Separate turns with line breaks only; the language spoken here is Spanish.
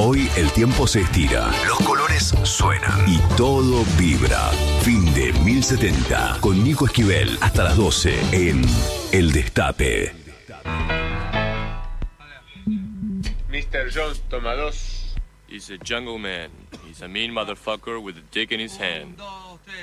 Hoy el tiempo se estira, los colores suenan y todo vibra. Fin de 1070 con Nico Esquivel hasta las 12 en El Destape.
Mr. Jones toma 2.
He's a jungle man. He's a mean motherfucker with a dick in his hand.